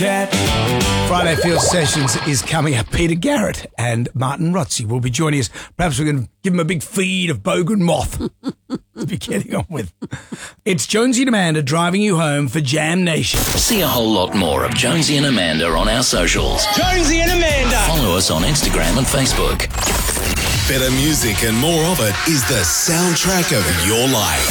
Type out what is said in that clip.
Friday Field Sessions is coming up. Peter Garrett and Martin Rotzi will be joining us. Perhaps we can give them a big feed of Bogan Moth to be getting on with. It's Jonesy and Amanda driving you home for Jam Nation. See a whole lot more of Jonesy and Amanda on our socials. Jonesy and Amanda. Follow us on Instagram and Facebook. Better music and more of it is the soundtrack of your life.